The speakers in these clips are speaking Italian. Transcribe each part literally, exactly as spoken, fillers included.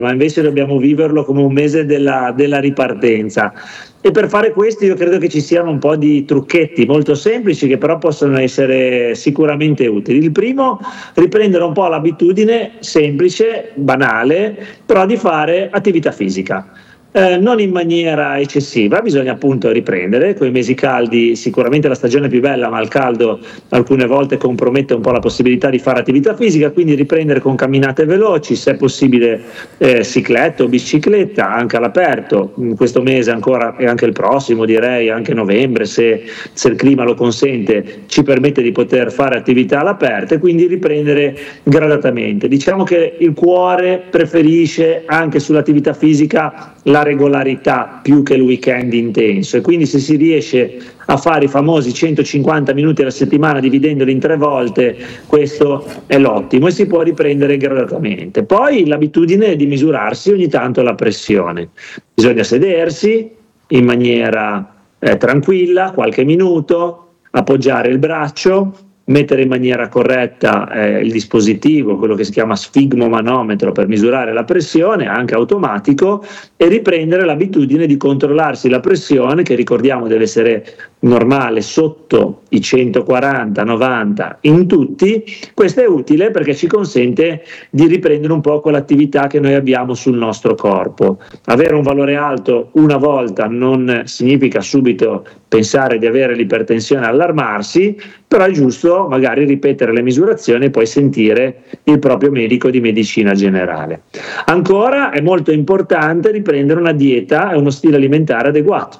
ma invece dobbiamo viverlo come un mese della, della ripartenza. E per fare questo io credo che ci siano un po' di trucchetti molto semplici che però possono essere sicuramente utili. Il primo, riprendere un po' l'abitudine semplice, banale, però di fare attività fisica. Eh, non in maniera eccessiva, bisogna appunto riprendere. Con i mesi caldi sicuramente la stagione è più bella, ma il caldo alcune volte compromette un po' la possibilità di fare attività fisica, quindi riprendere con camminate veloci, se è possibile eh, cicletta o bicicletta, anche all'aperto, in questo mese ancora e anche il prossimo, direi anche novembre, se, se il clima lo consente, ci permette di poter fare attività all'aperto e quindi riprendere gradatamente. Diciamo che il cuore preferisce anche sull'attività fisica la regolarità più che il weekend intenso, e quindi se si riesce a fare i famosi centocinquanta minuti alla settimana dividendoli in tre volte, questo è l'ottimo e si può riprendere gradatamente. Poi l'abitudine di misurarsi ogni tanto la pressione, bisogna sedersi in maniera eh, tranquilla, qualche minuto, appoggiare il braccio, mettere in maniera corretta eh, il dispositivo, quello che si chiama sfigmomanometro, per misurare la pressione, anche automatico, e riprendere l'abitudine di controllarsi la pressione, che ricordiamo deve essere normale sotto i centoquaranta novanta in tutti. Questo è utile perché ci consente di riprendere un po' quell'attività che noi abbiamo sul nostro corpo. Avere un valore alto una volta non significa subito pensare di avere l'ipertensione e allarmarsi, però è giusto magari ripetere le misurazioni e poi sentire il proprio medico di medicina generale. Ancora è molto importante riprendere una dieta e uno stile alimentare adeguato.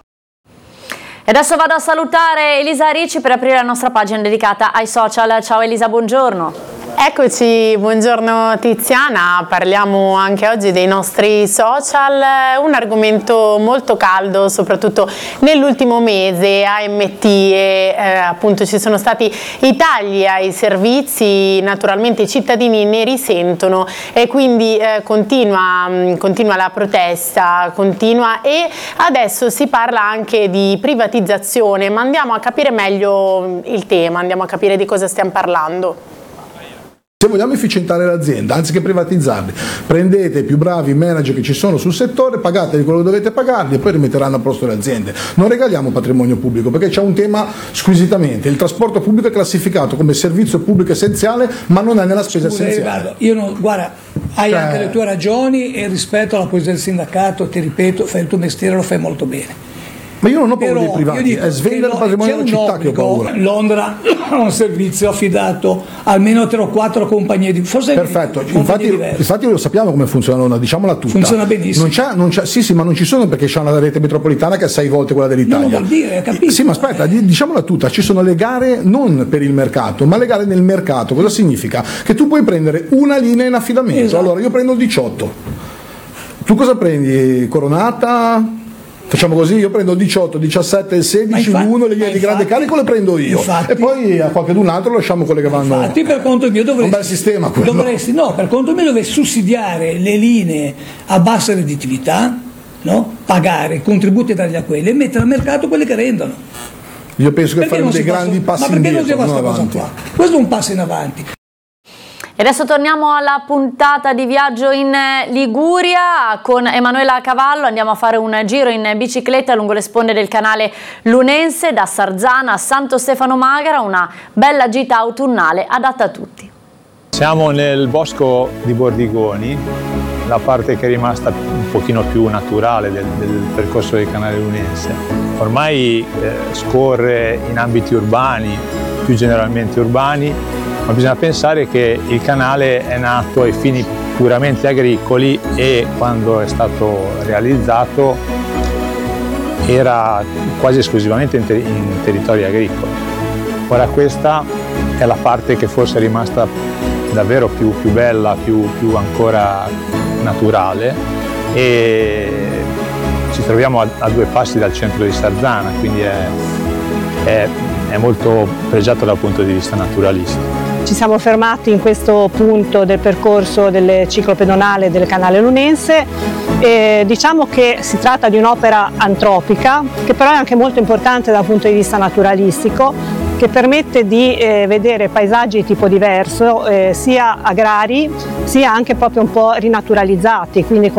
E adesso vado a salutare Elisa Ricci per aprire la nostra pagina dedicata ai social. Ciao Elisa, buongiorno. Eccoci, buongiorno Tiziana, parliamo anche oggi dei nostri social, un argomento molto caldo soprattutto nell'ultimo mese. A M T e eh, appunto ci sono stati i tagli ai servizi, naturalmente i cittadini ne risentono e quindi eh, continua, continua la protesta, continua, e adesso si parla anche di privatizzazione, ma andiamo a capire meglio il tema, andiamo a capire di cosa stiamo parlando. Se vogliamo efficientare l'azienda, anziché privatizzarli, prendete i più bravi manager che ci sono sul settore, pagateli quello che dovete pagarli e poi rimetteranno a posto le aziende. Non regaliamo patrimonio pubblico, perché c'è un tema squisitamente: il trasporto pubblico è classificato come servizio pubblico essenziale, ma non è nella spesa Scusa, essenziale. Riccardo, io non, guarda, hai cioè... anche le tue ragioni, e rispetto alla posizione del sindacato, ti ripeto, fai il tuo mestiere, lo fai molto bene. Ma io non ho paura dei privati, è svendere il patrimonio della città che ho paura. Londra ha un servizio affidato almeno tre o quattro compagnie di forse perfetto, infatti, infatti lo sappiamo come funziona Londra, diciamola tutta. Funziona benissimo. Non c'è, non c'è, sì, sì, ma non ci sono, perché c'è una rete metropolitana che è sei volte quella dell'Italia. Non vuol dire, capito? Sì, ma aspetta, diciamola tutta, ci sono le gare non per il mercato, ma le gare nel mercato. Cosa significa? Che tu puoi prendere una linea in affidamento. Esatto. Allora io prendo il diciotto. Tu cosa prendi? Coronata? Facciamo così, io prendo il diciotto, diciassette, il sedici, l'uno, le linee di grande carico le prendo io, infatti, e poi a qualcun altro lasciamo quelle che vanno. Infatti per conto mio dovresti, un bel sistema quello. Dovresti, no, per conto mio dovresti sussidiare le linee a bassa redditività, no? Pagare contributi dargli a quelle e mettere al mercato quelle che rendono. Io penso che faremo dei grandi passa, passi indietro. Ma perché non si fa questa cosa qua? Questo è un passo in avanti. E adesso torniamo alla puntata di viaggio in Liguria con Emanuela Cavallo. Andiamo a fare un giro in bicicletta lungo le sponde del canale Lunense, da Sarzana a Santo Stefano Magara, una bella gita autunnale adatta a tutti. Siamo nel bosco di Bordigoni, la parte che è rimasta un pochino più naturale del, del percorso del canale Lunense. Ormai eh, scorre in ambiti urbani, più generalmente urbani, ma bisogna pensare che il canale è nato ai fini puramente agricoli e quando è stato realizzato era quasi esclusivamente in, ter in territori agricoli. Ora questa è la parte che forse è rimasta davvero più, più bella, più, più ancora naturale, e ci troviamo a, a due passi dal centro di Sarzana, quindi è, è, è molto pregiato dal punto di vista naturalistico. Ci siamo fermati in questo punto del percorso del ciclo pedonale del canale Lunense. E diciamo che si tratta di un'opera antropica che però è anche molto importante dal punto di vista naturalistico, che permette di eh, vedere paesaggi di tipo diverso, eh, sia agrari sia anche proprio un po' rinaturalizzati, quindi